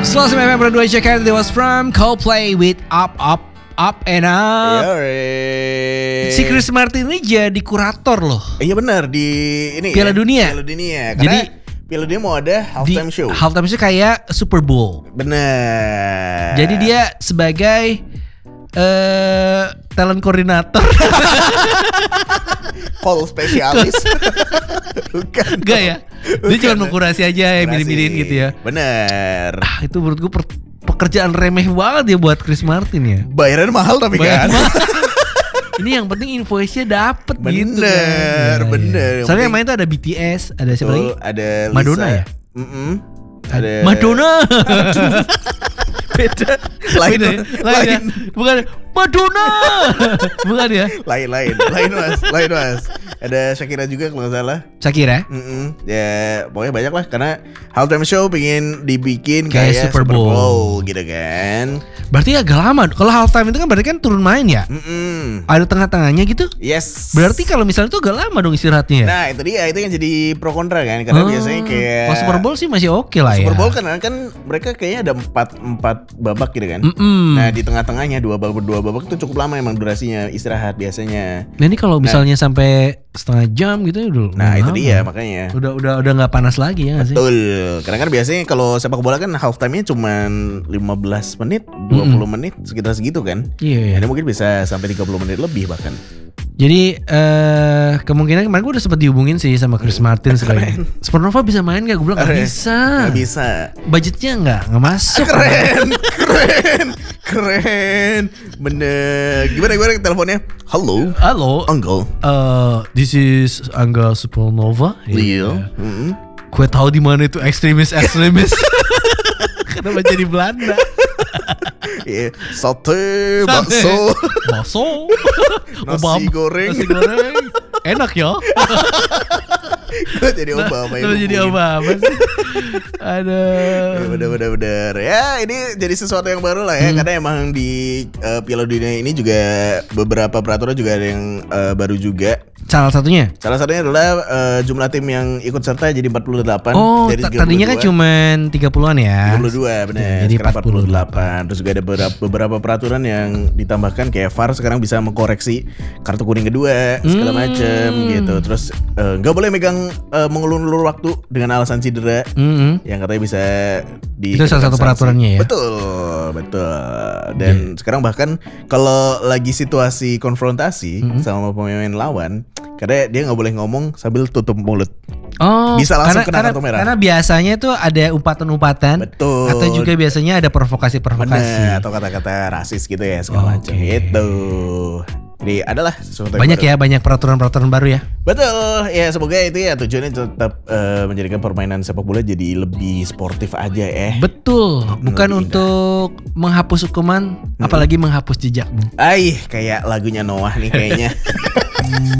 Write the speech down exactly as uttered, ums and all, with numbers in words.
Selamat sembilan puluh dua Jakarta. That was from Coldplay with Up Up Up and Up. Yore. Si Chris Martin ini jadi kurator loh. Iya benar di ini Piala ya, Dunia. Piala Dunia. Karena Jadi Piala Dunia mau ada halftime show. Halftime show kayak Super Bowl. Bener. Jadi dia sebagai uh, talent koordinator. Call spesialis. Bukan. Enggak ya. Dia cuma mengkurasi aja ya, milih-milihin gitu ya. Bener. Ah, itu menurut gue per- pekerjaan remeh banget ya buat Chris Martin ya. Bayaran mahal tapi Bayar kan. mahal. Ini yang penting invoice-nya dapet gitu kan. Bener, Ya, bener. ya. Soalnya yang main tuh ada B T S, ada siapa lagi? Ada Lisa. Madonna ya? Mm-mm. Ada Madonna. Beda. Lain, Beda ya? Lain, ya? Bukan Madonna. Bukan ya? Lain, lain, lain mas, lain mas. Ada Shakira juga kalau nggak salah. Shakira. Mm-mm. Ya pokoknya banyak lah karena halftime show pengen dibikin Kayak kayak, Super Super Bowl. Bowl gitu kan. Berarti agak lama. Kalau halftime itu kan berarti kan turun main ya? Mm-mm. Ada tengah-tengahnya gitu? Yes. Berarti kalau misalnya itu agak lama dong istirahatnya ya? Nah itu dia, itu yang jadi pro kontra kan. Karena Oh, biasanya kayak kalau Super Bowl sih masih oke lah ya. Super Bowl kan kan mereka kayaknya ada empat empat babak gitu kan. Mm-mm. Nah di tengah-tengahnya dua babak dua babak itu cukup lama emang durasinya istirahat biasanya. Nah ini kalau misalnya sampai setengah jam gitu ya dulu. Nah itu dia makanya. Udah udah udah nggak panas lagi ya nggak sih? Betul. Karena kan biasanya kalau sepak bola kan half time-nya cuma lima belas menit, dua puluh menit sekitar segitu kan. Iya. Iya. Jadi mungkin bisa sampai tiga puluh menit lebih bahkan. Jadi eh kemungkinan kemarin gue udah sempat dihubungin sih sama Chris Martin sebagai Supernova bisa main gak? Gue bilang gak Keren. bisa. Gak bisa. Budgetnya nggak nggak masuk. Keren, keren, keren. Bener. Gimana gimana teleponnya? Halo, Halo. Uncle. Uh, this is Angga Supernova. Leo. Mm-mm. Gue tahu di mana itu ekstremis ekstremis. Kenapa jadi Belanda? Iya, sate, bakso, Bakso, nasi Obama, goreng. nasi goreng, enak ya. Gue jadi Obama Terus jadi Obama sih. Aduh. Bener bener bener. Ya ini jadi sesuatu yang baru lah ya. Hmm. Karena emang di uh, Piala Dunia ini juga beberapa peraturan juga ada yang uh, baru juga. Salah satunya. Salah satunya adalah uh, jumlah tim yang ikut serta jadi empat puluh delapan. Oh, jadi t- tadinya kan cuman tiga puluhan ya. tiga puluh dua benar. Jadi Sekarang empat puluh delapan. Terus juga ada beberapa, beberapa peraturan yang ditambahkan kayak V A R sekarang bisa mengkoreksi kartu kuning kedua segala Hmm. macem gitu. Terus uh, nggak boleh megang uh, mengulur-ulur waktu dengan alasan cedera. Mm-hmm. Yang katanya bisa di Itu salah satu peraturannya ya? Betul, betul. Dan sekarang bahkan kalau lagi situasi konfrontasi Mm-hmm. sama pemain lawan, karena dia nggak boleh ngomong sambil tutup mulut. Oh, Bisa langsung karena, kena karena, kartu merah. Karena biasanya tuh ada umpatan-umpatan. Betul. Atau juga biasanya ada provokasi-provokasi. Bener, atau kata-kata rasis gitu ya segala Oke. macam gitu. Jadi adalah sesuatu yang Banyak baru. ya, banyak peraturan-peraturan baru ya. Betul, ya semoga itu ya tujuannya tetap eh, menjadikan permainan sepak bola jadi lebih sportif aja ya. Betul, bukan Lebih untuk menghapus hukuman, apalagi menghapus jejakmu. Aih, kayak lagunya Noah nih kayaknya.